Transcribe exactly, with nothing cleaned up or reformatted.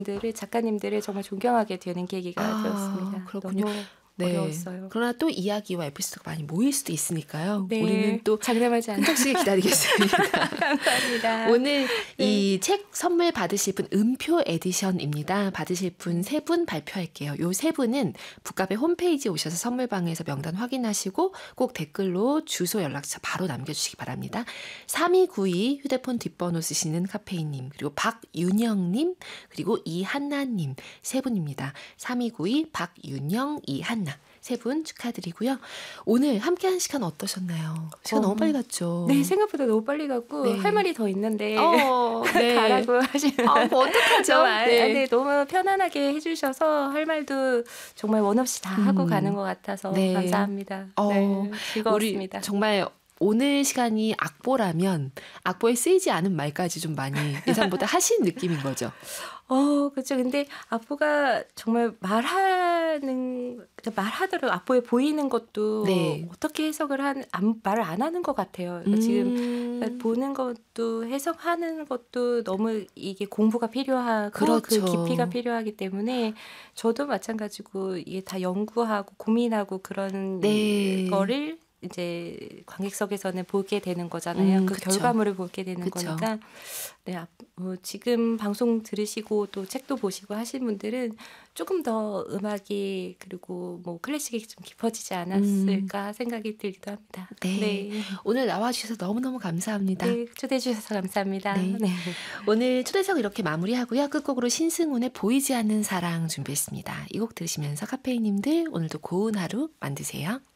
들을 작가님들을 정말 존경하게 되는 계기가 아, 되었습니다. 그렇군요. 너무 네. 어려웠어요. 그러나 또 이야기와 에피소드가 많이 모일 수도 있으니까요. 네. 우리는 또 장담하지 않아요. 끈적지게 기다리겠습니다. 감사합니다. 오늘 네. 이 책 선물 받으실 분 음표 에디션입니다. 받으실 분 세 분 발표할게요. 요 세 분은 북카페 홈페이지에 오셔서 선물방에서 명단 확인하시고 꼭 댓글로 주소 연락처 바로 남겨주시기 바랍니다. 삼이구이 휴대폰 뒷번호 쓰시는 카페인님, 그리고 박윤영님, 그리고 이한나님 세 분입니다. 삼이구이 박윤영 이한나 세 분 축하드리고요. 오늘 함께한 시간 어떠셨나요? 시간 어, 너무 빨리 갔죠. 네, 생각보다 너무 빨리 갔고 네. 할 말이 더 있는데 어, 네. 가라고 하시면 아, 뭐 어떡하죠? 너무, 아, 네. 네, 너무 편안하게 해주셔서 할 말도 정말 원 없이 다 하고 음. 가는 것 같아서 네. 감사합니다. 어, 네, 즐거웠습니다. 우리 정말 오늘 시간이 악보라면 악보에 쓰이지 않은 말까지 좀 많이 예상보다 하신 느낌인 거죠. 어, 그렇죠. 근데 악보가 정말 말하는, 말하더라도 악보에 보이는 것도 네. 어떻게 해석을 한, 안, 말을 안 하는 것 같아요. 음. 지금 보는 것도 해석하는 것도 너무 이게 공부가 필요하고 그렇죠. 그 깊이가 필요하기 때문에 저도 마찬가지고 이게 다 연구하고 고민하고 그런 네. 거를 이제 관객석에서는 보게 되는 거잖아요. 음, 그 그쵸. 결과물을 보게 되는 그쵸. 거니까. 네, 아, 뭐 지금 방송 들으시고 또 책도 보시고 하신 분들은 조금 더 음악이 그리고 뭐 클래식이 좀 깊어지지 않았을까 음. 생각이 들기도 합니다. 네. 네. 오늘 나와주셔서 너무너무 감사합니다. 네, 초대해 주셔서 감사합니다. 네. 네. 오늘 초대석 이렇게 마무리하고요. 끝곡으로 신승훈의 보이지 않는 사랑 준비했습니다. 이 곡 들으시면서 카페인님들 오늘도 고운 하루 만드세요.